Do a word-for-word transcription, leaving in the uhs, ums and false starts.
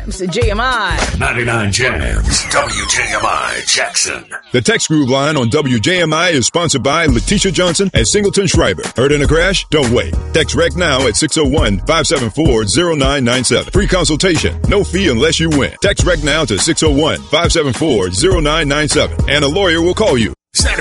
Jams, J M I. ninety-nine Jams, W J M I Jackson. The Text Groove line on W J M I is sponsored by Letitia Johnson and Singleton Schreiber. Heard in a crash? Don't wait. Text REC now at six oh one, five seven four, oh nine nine seven. Free consultation. No fee unless you win. Text REC now to six oh one, five seven four, oh nine nine seven. And a lawyer will call you. Saturday